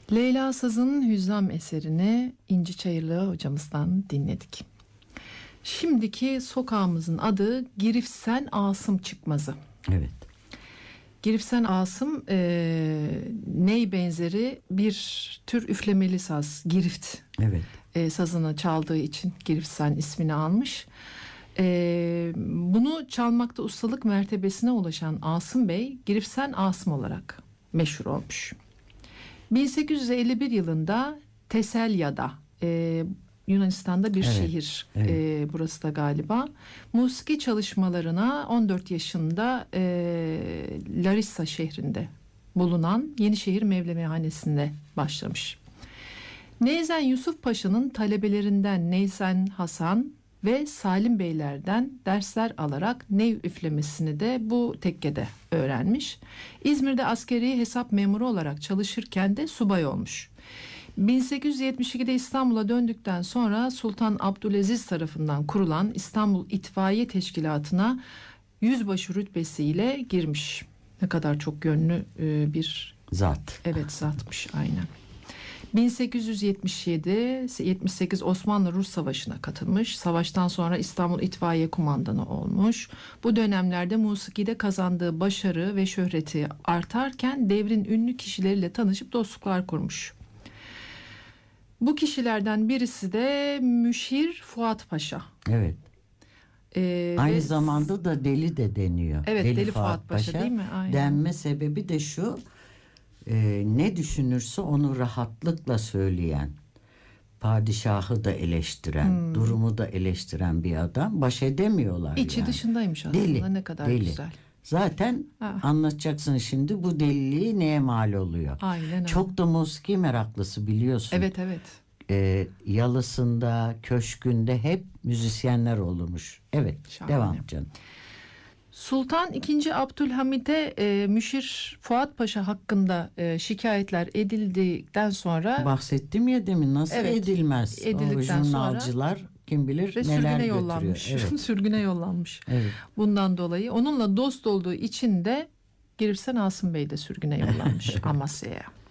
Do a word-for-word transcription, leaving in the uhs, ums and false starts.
Leyla Saz'ın Hüzzam eserini İnci Çayırlı hocamızdan dinledik. Şimdiki sokağımızın adı Girifsen Asım Çıkmazı. Evet. Girifsen Asım e, ney benzeri bir tür üflemeli saz, girift. Evet. E, sazını çaldığı için Girifsen ismini almış. E, bunu çalmakta ustalık mertebesine ulaşan Asım Bey, Girifsen Asım olarak meşhur olmuş. bin sekiz yüz elli bir yılında Teselya'da, e, Yunanistan'da bir Evet, şehir, evet. E, burası da galiba. Musiki çalışmalarına on dört yaşında e, Larissa şehrinde bulunan Yenişehir Mevlevihanesi'nde başlamış. Neyzen Yusuf Paşa'nın talebelerinden Neyzen Hasan ve Salim Beylerden dersler alarak ney üflemesini de bu tekkede öğrenmiş. İzmir'de askeri hesap memuru olarak çalışırken de subay olmuş. bin sekiz yüz yetmiş ikide İstanbul'a döndükten sonra Sultan Abdülaziz tarafından kurulan İstanbul İtfaiye Teşkilatı'na yüzbaşı rütbesiyle girmiş. Ne kadar çok yönlü e, bir Zat. evet zatmış aynen. bin sekiz yüz yetmiş yedi yetmiş sekiz Osmanlı-Rus Savaşı'na katılmış. Savaştan sonra İstanbul İtfaiye Kumandanı olmuş. Bu dönemlerde musikide kazandığı başarı ve şöhreti artarken devrin ünlü kişileriyle tanışıp dostluklar kurmuş. Bu kişilerden birisi de Müşir Fuat Paşa. Evet. Ee, Aynı ve- zamanda da deli de deniyor. Evet, Deli Fuat Paşa değil mi? Aynen. Denme sebebi de şu. e, ne düşünürse onu rahatlıkla söyleyen, padişahı da eleştiren, Hmm. durumu da eleştiren bir adam. Baş edemiyorlar İçi yani. dışındaymış aslında. Deli, Ne kadar deli. güzel. Zaten Ha. anlatacaksın şimdi bu deliliği neye mal oluyor. Aynen öyle. Çok da musiki meraklısı biliyorsun. Evet evet. E, yalısında, köşkünde hep müzisyenler olurmuş. Evet, Şahane. devam canım. Sultan ikinci. Abdülhamid'e e, Müşir Fuat Paşa hakkında e, şikayetler edildikten sonra Bahsettim ya demin, nasıl Evet, edilmez? edildikten o sonra jurnalcılar kim bilir ve neler sürgüne götürüyor. yollanmış. Evet. Sürgüne yollanmış. Evet. Bundan dolayı onunla dost olduğu için de Girifsen Asım Bey de sürgüne yollanmış Amasya'ya.